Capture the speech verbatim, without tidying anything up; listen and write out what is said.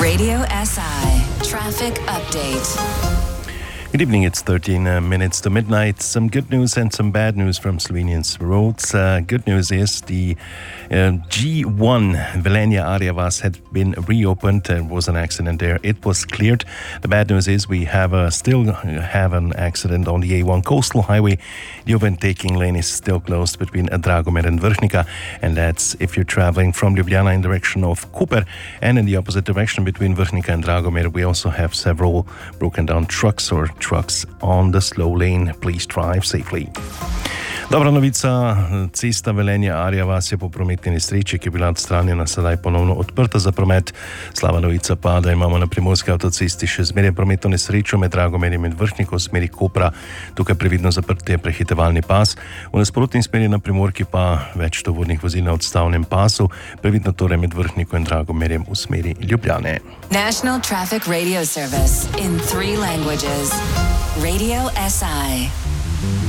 Radio S I Traffic Update. Good evening, it's thirteen uh, minutes to midnight. Some good news and some bad news from Slovenia's roads. Uh, good news is the uh, G one Velenje Arjavas had been reopened. There was an accident there. It was cleared. The bad news is we have uh, still have an accident on the A one coastal highway. The overtaking lane is still closed between Dragomir and Vrhnika, and that's if you're traveling from Ljubljana in direction of Koper, and in the opposite direction between Vrhnika and Dragomir. We also have several broken down trucks or trucks on the slow lane. Please drive safely. Dobra novica, cesta Velenje Arjavas je po prometni nesreči, ki je bila odstranjena, sedaj ponovno odprta za promet. Slaba novica pa, da imamo na primorski avtocesti še zmeraj prometno nesrečo med Dragomerjem in Vrhniko v smeri Kopra. Tukaj previdno zaprt je prehitevalni pas. V nasprotni smeri na Primorki pa več tovornih vozil na odstavnem pasu. Previdno torej med Vrhniko in Dragomerjem v smeri Ljubljane. National Traffic Radio Service in three languages. Radio S I.